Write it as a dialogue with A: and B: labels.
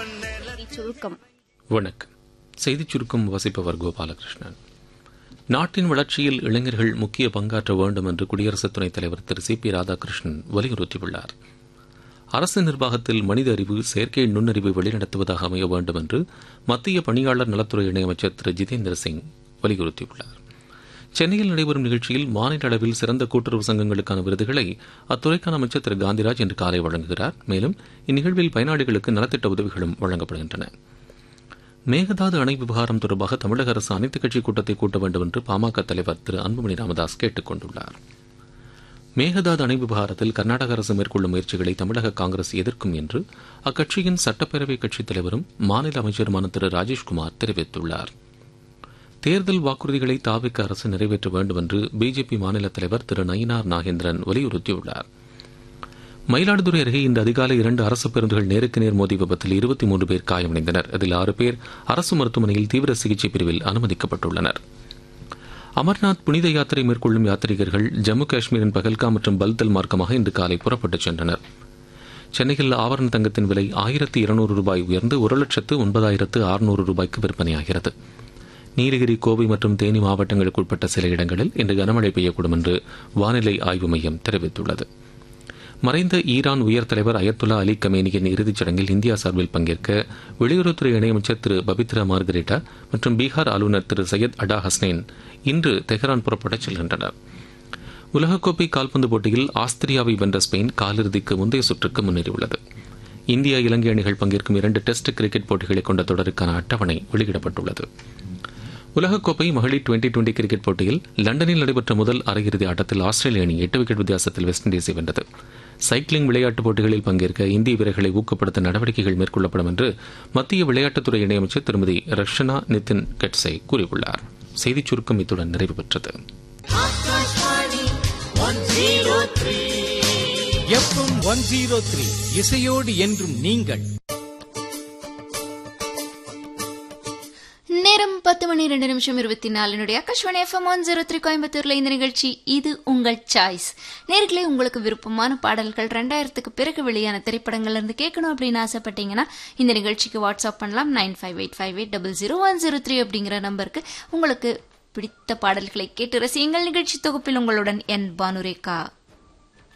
A: சுருக்கம்.
B: வணக்கம். செய்திச் சுருக்கம் வாசிப்பவர் கோபாலகிருஷ்ணன். நாட்டின் வளர்ச்சியில் இளைஞர்கள் முக்கிய பங்காற்ற வேண்டும் என்று குடியரசு துணைத் தலைவர் திரு சி பி ராதாகிருஷ்ணன் வலியுறுத்தியுள்ளார். அரசு நிர்வாகத்தில் மனித அறிவு, செயற்கை நுண்ணறிவு வழிநடத்துவதாக அமைய வேண்டும் என்று மத்திய பணியாளர் நலத்துறை இணையமைச்சர் திரு ஜிதேந்திர சிங் வலியுறுத்தியுள்ளார். சென்னையில் நடைபெறும் நிகழ்ச்சியில் மாநில அளவில் சிறந்த கூட்டுறவு சங்கங்களுக்கான விருதுகளை அத்துறைக்கான அமைச்சர் திரு காந்திராஜ் இன்று காலை வழங்குகிறார். மேலும் இந்நிகழ்வில் பயனாளிகளுக்கு நலத்திட்ட உதவிகளும் வழங்கப்படுகின்றன. மேகதாது அணை விவகாரம் தொடர்பாக தமிழக அரசு அனைத்துக் கட்சி கூட்டத்தை கூட்ட வேண்டும் என்று பாமக தலைவர் திரு அன்புமணி ராமதாஸ் கேட்டுக் கொண்டுள்ளார். மேகதாது அணை விவகாரத்தில் கர்நாடக அரசு மேற்கொள்ளும் முயற்சிகளை தமிழக காங்கிரஸ் எதிர்க்கும் என்று அக்கட்சியின் சட்டப்பேரவை கட்சித் தலைவரும் மாநில அமைச்சருமான திரு ராஜேஷ்குமார் தெரிவித்துள்ளார். தேர்தல் வாக்குறுதிகளை தாவிக்க அரசு நிறைவேற்ற வேண்டும் என்று பிஜேபி மாநில தலைவர் திரு நயினார் நாகேந்திரன் வலியுறுத்தியுள்ளார். மயிலாடுதுறை அருகே இன்று அதிகாலை 2 அரசு பேருந்துகள் நேருக்கு நேர் மோதி விபத்தில் 23 பேர் காயமடைந்தனர். அதில் 6 பேர் அரசு மருத்துவமனையில் தீவிர சிகிச்சை பிரிவில் அனுமதிக்கப்பட்டுள்ளனர். அமர்நாத் புனித யாத்திரை மேற்கொள்ளும் யாத்ரீகர்கள் ஜம்மு காஷ்மீரின் பகல்காம் மற்றும் பல்தல் மார்க்கமாக இன்று காலை புறப்பட்டுச் சென்றனர். சென்னையில் ஆபரண தங்கத்தின் விலை 1200 ரூபாய் உயர்ந்து 1,09,600 ரூபாய்க்கு விற்பனையாகிறது. நீலகிரி, கோவை மற்றும் தேனி மாவட்டங்களுக்கு உட்பட்ட சில இடங்களில் இன்று கனமழை பெய்யக்கூடும் என்று வானிலை ஆய்வு மையம் தெரிவித்துள்ளது. மறைந்த ஈரான் உயர் தலைவர் அயத்துல்லா அலி கமேனியின் இறுதிச் சடங்கில் இந்தியா சார்பில் பங்கேற்க வெளியுறவுத்துறை இணையமைச்சர் திரு பபித்ரா மார்கரேட்டா மற்றும் பீகார் ஆளுநர் திரு சையத் அடா ஹஸ்னைன் இன்று தெஹ்ரான் புறப்படச் செல்கின்றனர். உலகக்கோப்பை கால்பந்து போட்டியில் ஆஸ்திரியாவை வென்ற ஸ்பெயின் காலிறுதிக்கு முந்தைய சுற்றுக்கு முன்னேறியுள்ளது. இந்தியா, இலங்கை அணிகள் பங்கேற்கும் 2 டெஸ்ட் கிரிக்கெட் போட்டிகளை கொண்ட தொடருக்கான அட்டவணை வெளியிடப்பட்டுள்ளது. உலகக்கோப்பை மகளிர் டுவெண்டி கிரிக்கெட் போட்டியில் லண்டனில் நடைபெற்ற முதல் அரையிறுதி ஆட்டத்தில் ஆஸ்திரேலிய அணி 8 விக்கெட் வித்தியாசத்தில் வெஸ்ட் இண்டீஸை வென்றது. சைக்கிளிங் விளையாட்டுப் போட்டிகளில் பங்கேற்க இந்திய வீரர்களை ஊக்கப்படுத்த நடவடிக்கைகள் மேற்கொள்ளப்படும் என்று மத்திய விளையாட்டுத்துறை இணையமைச்சர் திருமதி ரக்ஷனா நிதின் கட்சே கூறியுள்ளார். செய்திச் சுருக்கம் இத்துடன் நிறைவு பெற்றது.
C: எஃப்எம் 103 இசையோடு என்றும் நீங்கள்.
A: நேரம் 10:02 ஆகாஷ்வாணி எஃப்எம் 103 கோயம்புத்தூர்ல இந்த நிகழ்ச்சி இது உங்கள் சாய்ஸ். நேர்களே, உங்களுக்கு விருப்பமான பாடல்கள் 2000க்கு பிறகு வெளியான திரைப்படங்கள்ல இருந்து கேட்கணும் அப்படின்னு ஆசைப்பட்டீங்கன்னா இந்த நிகழ்ச்சிக்கு வாட்ஸ்அப் பண்ணலாம். 9585800103 அப்படிங்கிற நம்பருக்கு உங்களுக்கு பிடித்த பாடல்களை கேட்டு ரசியுங்கள். நிகழ்ச்சி தொகுப்பில் உங்களுடன் என் பானுரேகா.